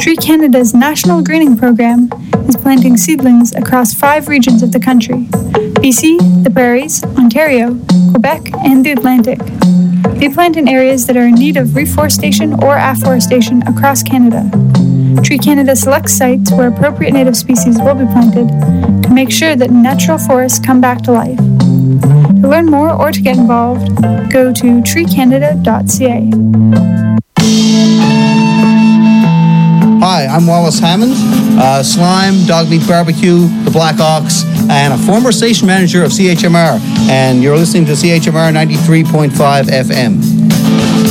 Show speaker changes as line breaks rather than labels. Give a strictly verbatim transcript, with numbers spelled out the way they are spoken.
Tree Canada's national greening program is planting seedlings across five regions of the country: B C, the Prairies, Ontario, Quebec, and the Atlantic. They plant in areas that are in need of reforestation or afforestation across Canada. Tree Canada selects sites where appropriate native species will be planted to make sure that natural forests come back to life. To learn more or to get involved, go to tree canada dot c a.
Hi, I'm Wallace Hammond, uh, Slime, Dog Meat Barbecue, The Black Ox, and a former station manager of C H M R. And you're listening to C H M R ninety-three point five F M.